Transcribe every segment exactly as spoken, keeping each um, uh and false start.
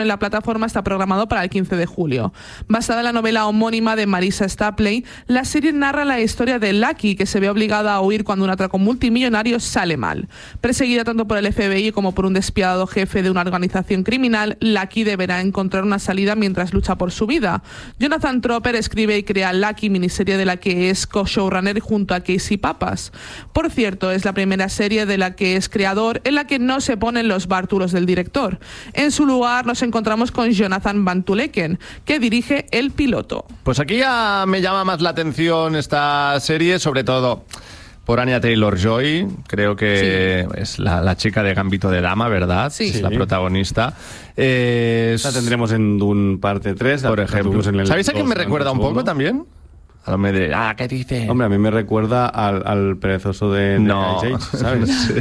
en la plataforma está programado para el quince de julio. Basada en la novela homónima de Marisa Stapley, la serie narra la historia de Lucky, que se ve obligada a huir cuando un atraco multimillonario sale mal. Perseguida tanto por el F B I como por un despiadado jefe de una organización criminal, Lucky deberá encontrar una salida mientras lucha por su vida. Jonathan Tropper escribe y crea Lucky, miniserie de la que es co-showrunner junto a Casey Papas. Por cierto, es la primera serie de la que es creador en la que no se ponen los bártulos del director. En su lugar nos encontramos con Jonathan Van Tuleken, que dirige el piloto. Pues aquí ya me llama más la atención esta serie, sobre todo por Anya Taylor-Joy. Creo que sí. es la, la chica de Gambito de Dama, ¿verdad? Sí. Es sí. la protagonista. Eh, la tendremos en Dune parte tres, por ejemplo. En el ¿Sabéis a quién me recuerda un poco uno? también? A lo me de, ah, ¿qué dice? Hombre, a mí me recuerda al, al perezoso de, de no. Ice Age, ¿sabes?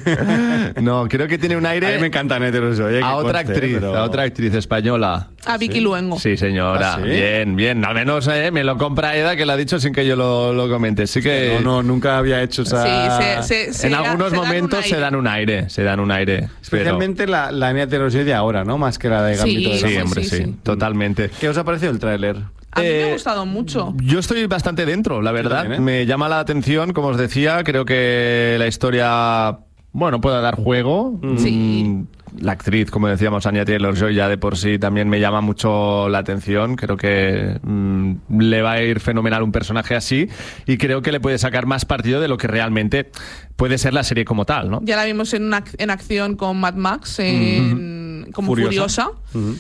No, creo que tiene un aire. A mí me encanta Neteros Joy. A otra conste, actriz, pero... a otra actriz española. A Vicky ¿Sí? Luengo. Sí, señora. ¿Ah, sí? Bien, bien. Al menos eh, me lo compra Eda, que lo ha dicho sin que yo lo, lo comente. Sí que... No, no, nunca había hecho esa... Sí, se, se, se en da, algunos se momentos dan se dan un aire. Se dan un aire. Especialmente pero... la, la Anya Taylor-Joy de ahora, ¿no? Más que la de Gambito sí, de Dama. Sí, hombre, sí, sí, sí. Totalmente. ¿Qué os ha parecido el tráiler? A mí Eh, me ha gustado mucho. Yo estoy bastante dentro, la verdad. También, ¿eh? Me llama la atención, como os decía. Creo que la historia, bueno, puede dar juego. Sí. Mm, la actriz, como decíamos, Anya Taylor-Joy, ya de por sí también me llama mucho la atención. Creo que mm, le va a ir fenomenal un personaje así y creo que le puede sacar más partido de lo que realmente puede ser la serie como tal, ¿no? Ya la vimos en, una, en acción con Mad Max, en, mm-hmm. como Furiosa. Furiosa. Mm-hmm.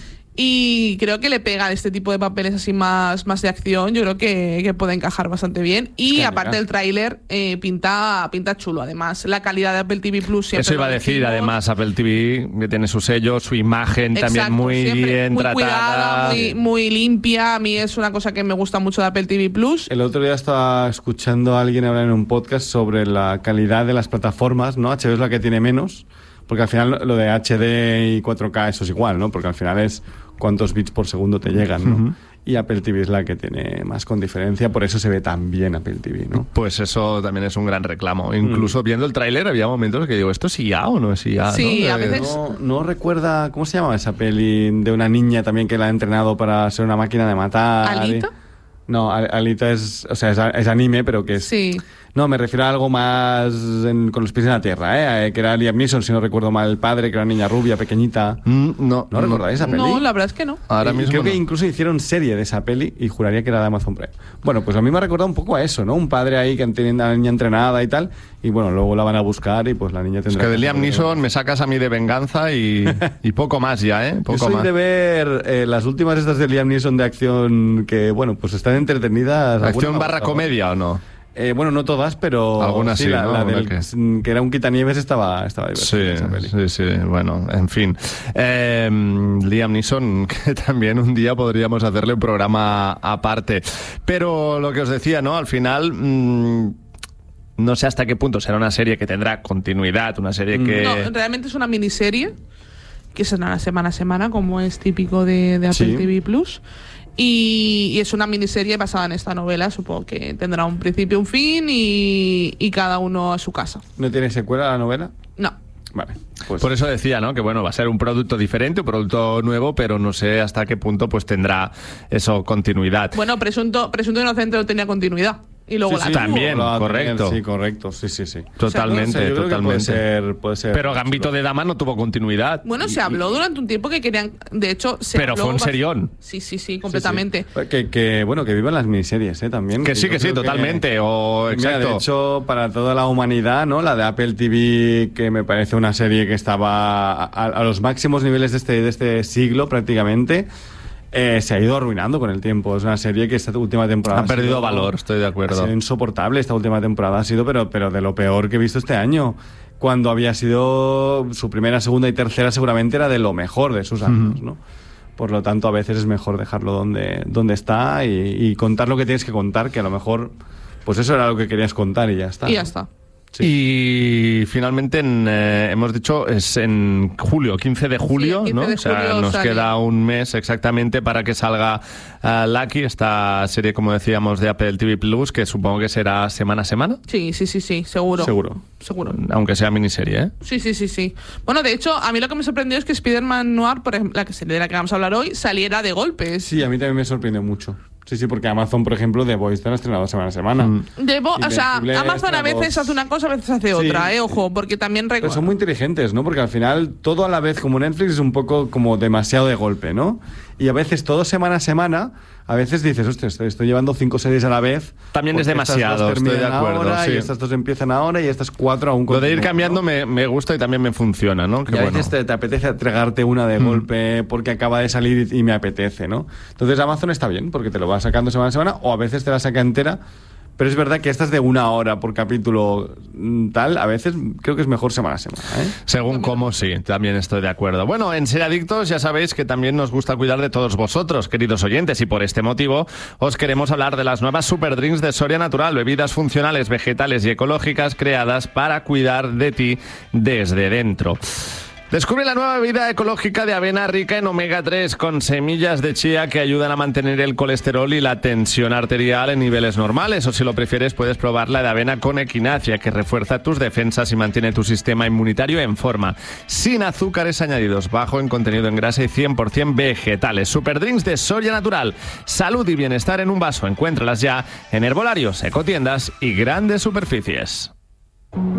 Y creo que le pega este tipo de papeles así más, más de acción. Yo creo que, que puede encajar bastante bien. Y es que aparte mira. el tráiler eh, pinta, pinta chulo. Además, la calidad de Apple T V Plus siempre Eso iba a decir, decimos. además, Apple T V, que tiene su sello, su imagen Exacto, también muy bien muy tratada. Cuidada, muy, muy limpia. A mí es una cosa que me gusta mucho de Apple T V Plus. El otro día estaba escuchando a alguien hablar en un podcast sobre la calidad de las plataformas, ¿no? H B O es la que tiene menos, porque al final lo de H D y cuatro K eso es igual, ¿no? Porque al final es cuántos bits por segundo te llegan, ¿no? Uh-huh. Y Apple T V es la que tiene más con diferencia, por eso se ve tan bien Apple T V, ¿no? Pues eso también es un gran reclamo. Incluso mm. viendo el tráiler había momentos que digo, ¿esto es I A o no es I A? Sí, ¿no? a veces... No, no recuerda, ¿cómo se llama esa peli de una niña también que la ha entrenado para ser una máquina de matar? ¿Alita? No, Alita es, o sea, es, es anime, pero que es... Sí. No, me refiero a algo más en, con los pies en la tierra, ¿eh? Que era Liam Neeson, si no recuerdo mal, el padre, que era una niña rubia, pequeñita. Mm, no. ¿No recordáis esa peli? No, la verdad es que no. Ahora mismo creo no. que incluso hicieron serie de esa peli y juraría que era de Amazon Prime. Bueno, pues a mí me ha recordado un poco a eso, ¿no? Un padre ahí que tiene a la niña entrenada y tal, y bueno, luego la van a buscar y pues la niña tendrá... Es que de Liam Neeson me sacas a mí de Venganza y, y poco más ya, ¿eh? Poco Yo soy más. de ver eh, las últimas estas de Liam Neeson de acción que, bueno, pues están entretenidas. ¿Acción barra comedia o no? Eh, bueno, no todas, pero algunas sí, sí, la, ¿no? la del, que... que era un quitanieves estaba, estaba divertida. Sí, esa peli. sí, sí, bueno, en fin. Eh, Liam Neeson, que también un día podríamos hacerle un programa aparte. Pero lo que os decía, ¿no? Al final... Mmm, no sé hasta qué punto será una serie que tendrá continuidad, una serie que... No, realmente es una miniserie que será semana a semana, como es típico de, de Apple sí. T V Plus. Y, y es una miniserie basada en esta novela. Supongo que tendrá un principio, un fin y, y cada uno a su casa. ¿No tiene secuela la novela? No. Vale. Pues... Por eso decía, ¿no? Que bueno, va a ser un producto diferente, un producto nuevo, pero no sé hasta qué punto pues tendrá eso continuidad. Bueno, Presunto, Presunto Inocente no tenía continuidad. Y luego sí, la sí, también, la correcto. Tener, sí, correcto, sí, sí, sí. Totalmente, o sea, no sé, yo creo totalmente. Que puede ser, puede ser pero Gambito de Dama no tuvo continuidad. Bueno, se habló durante un tiempo que querían, de hecho, se pero habló fue un bast- serión. Sí, sí, sí, completamente. Sí, sí. Que, que, bueno, que vivan las miniseries, ¿eh? También. Que sí, yo que sí, creo totalmente. Que, o exacto. Mira, de hecho, para toda la humanidad, ¿no? La de Apple T V, que me parece una serie que estaba a, a los máximos niveles de este, de este siglo, prácticamente. Eh, se ha ido arruinando con el tiempo. Es una serie que esta última temporada... Ha perdido sido, valor, estoy de acuerdo. Ha sido insoportable esta última temporada, ha sido, pero, pero de lo peor que he visto este año. Cuando había sido su primera, segunda y tercera, seguramente era de lo mejor de sus años, ¿no? Por lo tanto, a veces es mejor dejarlo donde, donde está y, y contar lo que tienes que contar, que a lo mejor, pues eso era lo que querías contar y ya está. Y ya ¿no? está. Sí. Y finalmente en, eh, hemos dicho es en julio, quince de julio, sí, quince ¿no? de O sea, julio nos sale. queda un mes exactamente para que salga uh, Lucky, esta serie, como decíamos, de Apple T V Plus, que supongo que será semana a semana. Sí, sí, sí, sí, seguro. Seguro. Seguro. Aunque sea miniserie, ¿eh? Sí, sí, sí, sí. Bueno, de hecho, a mí lo que me sorprendió es que Spider-Man Noir, por ejemplo, la que serie de la que vamos a hablar hoy, saliera de golpes. Sí, a mí también me sorprendió mucho. Sí, sí, porque Amazon, por ejemplo, The Voice te lo ha estrenado semana a semana. Mm. De Bo- o sea, Invencible, Amazon a veces Voz. hace una cosa, a veces hace otra, Sí. eh, ojo, porque también Pero recuerdo. son muy inteligentes, ¿no? Porque al final todo a la vez, como Netflix, es un poco como demasiado de golpe, ¿no? Y a veces todo semana a semana, a veces dices, hostia, estoy, estoy llevando cinco series a la vez. También es porque estas demasiado, dos estoy de terminan acuerdo, ahora, sí. Y estas dos empiezan ahora y estas cuatro aún Lo de ir continúan, cambiando ¿no? me, me gusta y también me funciona, ¿no? Y Que a bueno. veces te, te apetece tragarte una de Mm. golpe porque acaba de salir y, y me apetece, ¿no? Entonces Amazon está bien porque te lo va sacando semana a semana o a veces te la saca entera. Pero es verdad que estas de una hora por capítulo mm, tal, a veces creo que es mejor semana a semana, ¿eh? Según cómo, sí, también estoy de acuerdo. Bueno, en Seriadictos ya sabéis que también nos gusta cuidar de todos vosotros, queridos oyentes, y por este motivo os queremos hablar de las nuevas Super Drinks de Soria Natural, bebidas funcionales, vegetales y ecológicas creadas para cuidar de ti desde dentro. Descubre la nueva bebida ecológica de avena rica en omega tres con semillas de chía que ayudan a mantener el colesterol y la tensión arterial en niveles normales, o si lo prefieres puedes probar la de avena con equinacia que refuerza tus defensas y mantiene tu sistema inmunitario en forma, sin azúcares añadidos, bajo en contenido en grasa y cien por ciento vegetales. Superdrinks de Soria Natural, salud y bienestar en un vaso. Encuéntralas ya en herbolarios, ecotiendas y grandes superficies.